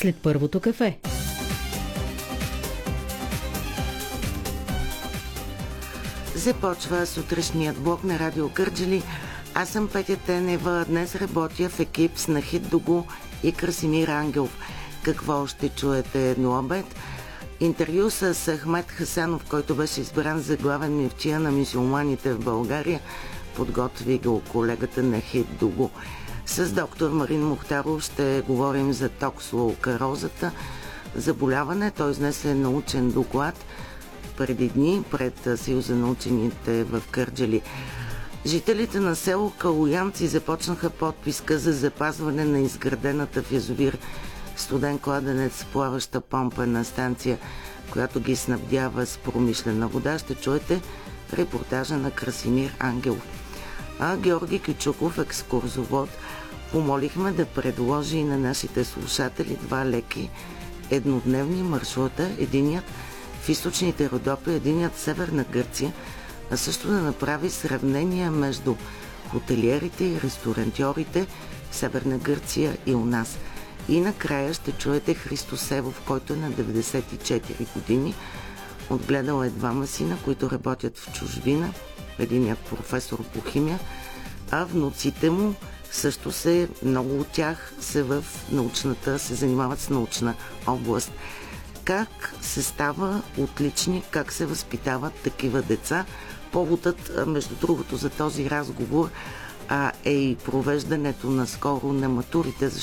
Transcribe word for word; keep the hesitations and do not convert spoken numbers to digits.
след първото кафе. Започва сутрешният блок на Радио Кърджали. Аз съм Петя Тенева. Днес работя в екип с Нахид Дугу и Красимир Ангелов. Какво ще чуете едно обед? Интервю с Ахмед Хасанов, който беше избран за главен мюфтия на мюсюлманите в България. Подготви го колегата Нахид Дугу. С доктор Марин Мухтаров ще говорим за токсилокарозата, заболяване. Той изнесе научен доклад преди дни пред Съюза на учените в Кърджали. Жителите на село Калоянци започнаха подписка за запазване на изградената в язовир Студен кладенец плаваща помпена станция, която ги снабдява с промишлена вода. Ще чуете репортажа на Красимир Ангелов. А Георги Кючуков, екскурзовод, помолихме да предложи на нашите слушатели два леки еднодневни маршрута. Единият в източните Родопи, единият в Северна Гърция, а също да направи сравнение между хотелиерите и ресторантьорите в Северна Гърция и у нас. И накрая ще чуете Христо Севов, който е на деветдесет и четири години. Отгледал е двама сина, които работят в чужбина. Единият професор по химия, а внуците му също се, много от тях се в научната, се занимават с научна област. Как се става отличник, как се възпитават такива деца? Поводът, между другото, за този разговор а, е и провеждането на скоро на матурите,